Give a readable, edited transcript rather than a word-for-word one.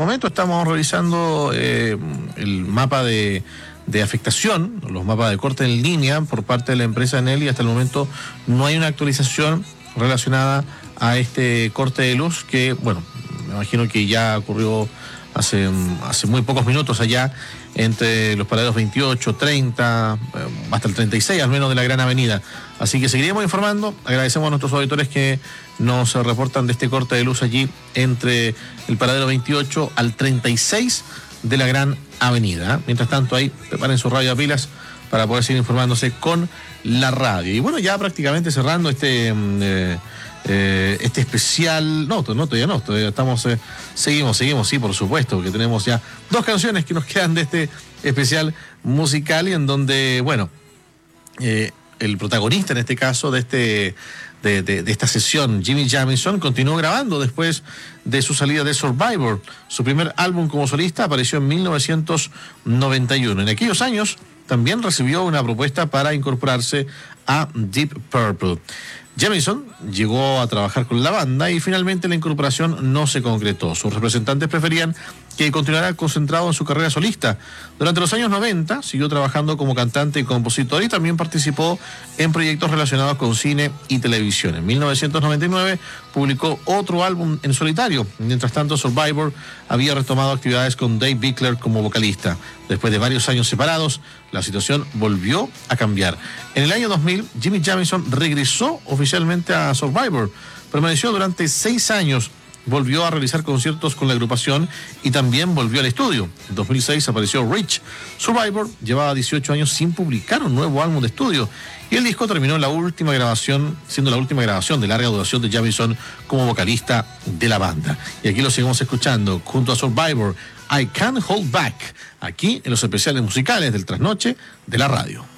momento estamos revisando el mapa de afectación, los mapas de corte en línea por parte de la empresa Enel, y hasta el momento no hay una actualización relacionada a este corte de luz que, bueno, me imagino que ya ocurrió hace muy pocos minutos allá entre los paraderos 28, 30, hasta el 36 al menos de la Gran Avenida. Así que seguiremos informando. Agradecemos a nuestros auditores que nos reportan de este corte de luz allí entre el paradero 28 al 36 de la Gran Avenida. Mientras tanto, ahí preparen su radio a pilas para poder seguir informándose con la radio. Y bueno, ya prácticamente cerrando este especial. Todavía estamos, seguimos, sí, por supuesto, que tenemos ya 2 canciones que nos quedan de este especial musical, y en donde, bueno, el protagonista en este caso de esta sesión, Jimmy Jamison, continuó grabando después de su salida de Survivor. Su primer álbum como solista apareció en 1991. En aquellos años también recibió una propuesta para incorporarse a Deep Purple. Jamison llegó a trabajar con la banda y finalmente la incorporación no se concretó. Sus representantes preferían que continuara concentrado en su carrera solista. Durante los años 90 siguió trabajando como cantante y compositor, y también participó en proyectos relacionados con cine y televisión. En 1999 publicó otro álbum en solitario. Mientras tanto, Survivor había retomado actividades con Dave Bickler como vocalista. Después de varios años separados, la situación volvió a cambiar. En el año 2000, Jimmy Jamison regresó oficialmente a Survivor. Permaneció durante 6 años. Volvió a realizar conciertos con la agrupación y también volvió al estudio. En 2006 apareció Rich. Survivor llevaba 18 años sin publicar un nuevo álbum de estudio, y el disco terminó siendo la última grabación de larga duración de Jamison como vocalista de la banda. Y aquí lo seguimos escuchando junto a Survivor, I Can't Hold Back, aquí en los especiales musicales del Trasnoche de la radio.